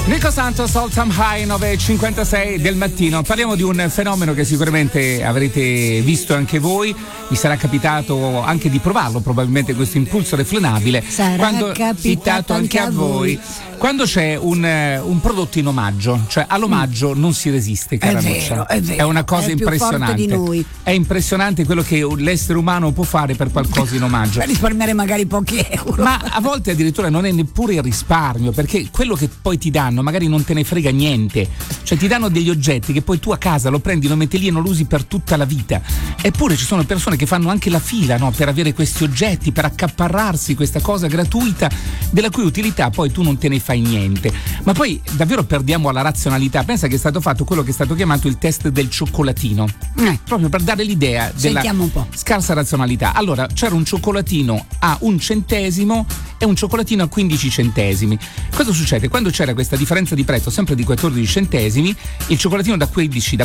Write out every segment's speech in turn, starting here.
Nico Santos, All Time High, 9:56 del mattino. Parliamo di un fenomeno che sicuramente avrete visto anche voi. Vi sarà capitato anche di provarlo, probabilmente questo impulso refrenabile. Sarà capitato anche a voi. Quando c'è un prodotto in omaggio, cioè all'omaggio non si resiste, cara Nuccia. È vero. È una cosa è più impressionante. forte di noi. È impressionante quello che l'essere umano può fare per qualcosa in omaggio. Per risparmiare magari pochi euro. Ma a volte addirittura non è neppure il risparmio, perché quello che poi ti danno magari non te ne frega niente. Cioè ti danno degli oggetti che poi tu a casa lo prendi, lo metti lì e non lo usi per tutta la vita. Eppure ci sono persone che fanno anche la fila, no, per avere questi oggetti, per accaparrarsi questa cosa gratuita della cui utilità poi tu non te ne fai niente. Ma poi davvero perdiamo la razionalità. Pensa che è stato fatto quello che è stato chiamato il test del cioccolatino, proprio per dare l'idea della Sentiamo un po'. scarsa razionalità. Allora c'era un cioccolatino a 1 centesimo e un cioccolatino a 15 centesimi. Cosa succede? Quando c'era questa differenza di prezzo sempre di 14 centesimi, il cioccolatino da 15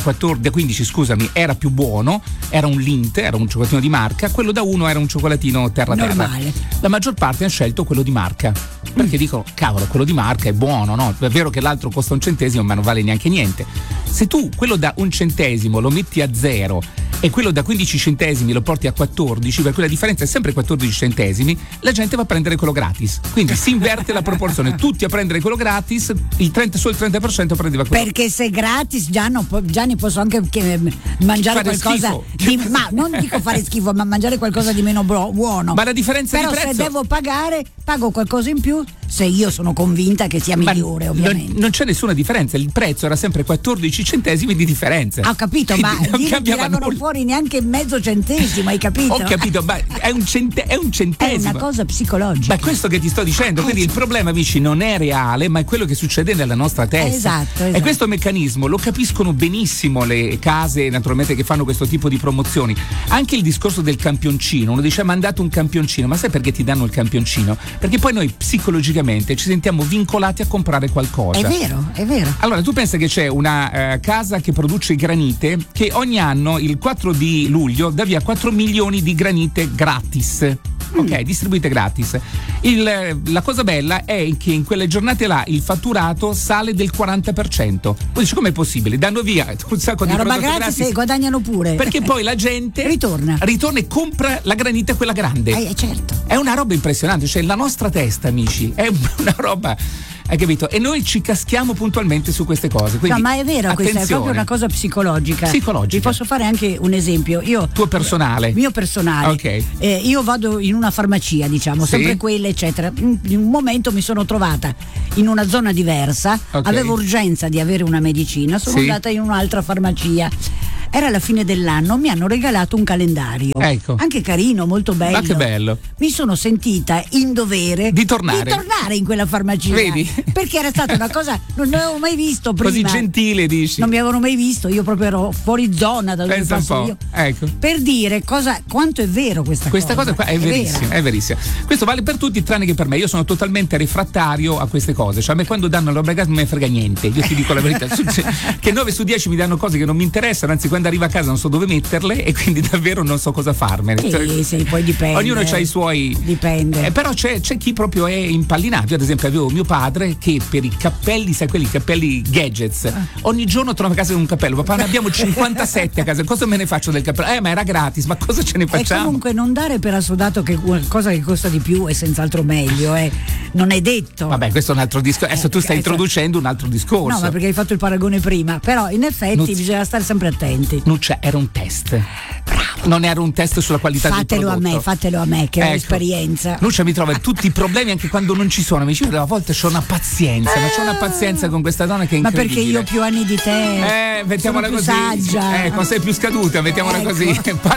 era più buono, era un Lindt, era un cioccolatino di marca, quello da 1 era un cioccolatino terra. Normale. La maggior parte ha scelto quello di marca, perché dicono cavolo, quello di marca è buono, no? È vero che l'altro costa 1 centesimo ma non vale neanche niente. Se tu quello da 1 centesimo lo metti a 0 e quello da 15 centesimi lo porti a 14, per cui la differenza è sempre 14 centesimi, la gente va a prendere quello gratis. Quindi si inverte la proporzione, tutti a prendere quello gratis, solo il 30% prendeva quello. Perché se gratis già ne posso anche mangiare fare qualcosa ma non dico fare schifo, ma mangiare qualcosa di meno buono. Ma la differenza però di prezzo, se devo pagare, pago qualcosa in più se io sono convinta che sia migliore, ovviamente. Non c'è nessuna differenza, il prezzo era sempre 14 centesimi di differenza. Ho capito, quindi ma non lì cambiava tiravano nulla. fuori neanche mezzo centesimo, hai capito? Ho capito, ma è un centesimo. È una cosa psicologica. Ma è questo che ti sto dicendo, quindi il problema, amici, non è reale, ma è quello che succede nella nostra testa. Esatto. E questo meccanismo lo capiscono benissimo le case, naturalmente, che fanno questo tipo di promozioni. Anche il discorso del campioncino, uno dice: ma hanno dato un campioncino, ma sai perché ti danno il campioncino? Perché poi noi psicologicamente ci sentiamo vincolati a comprare qualcosa. È vero. Allora tu pensa che c'è una casa che produce granite che ogni anno il 4 di luglio dà via 4 milioni di granite gratis. Ok, distribuite gratis. La cosa bella è che in quelle giornate là il fatturato sale del 40%. Poi dici: com'è possibile? Danno via un sacco di prodotti gratis e guadagnano pure. Perché poi la gente ritorna e compra la granite, quella grande. Certo. È una roba impressionante, cioè la nostra testa, amici, è una roba, hai capito? E noi ci caschiamo puntualmente su queste cose. Quindi, no, ma è vero, questa è proprio una cosa psicologica. Vi posso fare anche un esempio. Tuo personale? Mio personale. Ok. Io vado in una farmacia, diciamo, sì, sempre quella, eccetera. In un momento mi sono trovata in una zona diversa, avevo urgenza di avere una medicina, sono andata in un'altra farmacia. Era la fine dell'anno, mi hanno regalato un calendario. Ecco. Anche carino, molto bello. Ma che bello. Mi sono sentita in dovere di tornare in quella farmacia. Vedi? Perché era stata una cosa non avevo mai visto prima. Così gentile, dici? Non mi avevano mai visto, io proprio ero fuori zona da dove pensa passo un po'. Io. Ecco. Per dire quanto è vero questa cosa qua è verissima, è verissima. Questo vale per tutti tranne che per me. Io sono totalmente refrattario a queste cose. Cioè a me quando danno la roba gas non me ne frega niente. Io ti dico la verità. Che 9 su 10 mi danno cose che non mi interessano, anzi quando arrivo a casa non so dove metterle e quindi davvero non so cosa farmene. Sì, poi dipende. Ognuno ha i suoi. Dipende. Però c'è chi proprio è impallinato. Io ad esempio avevo mio padre che per i cappelli, sai, quelli cappelli gadgets, ogni giorno tornava a casa con un cappello. Papà, ne abbiamo 57 a casa, cosa me ne faccio del cappello? Ma era gratis, ma cosa ce ne facciamo? E comunque non dare per assodato che qualcosa che costa di più è senz'altro meglio, non è detto. Vabbè, questo è un altro discorso. Adesso tu stai introducendo un altro discorso. No, ma perché hai fatto il paragone prima. Però in effetti bisogna stare sempre attenti. Nuccia, era un test. Bravo. Non era un test sulla qualità del prodotto. Fatelo a me, che ho esperienza. Nuccia mi trova tutti i problemi anche quando non ci sono. Mi dice: a volte c'ho una pazienza, ma c'ho una pazienza con questa donna che è incredibile. Ma perché io ho più anni di te. Mettiamola sono così. Più saggia. Sei più scaduta, mettiamola così.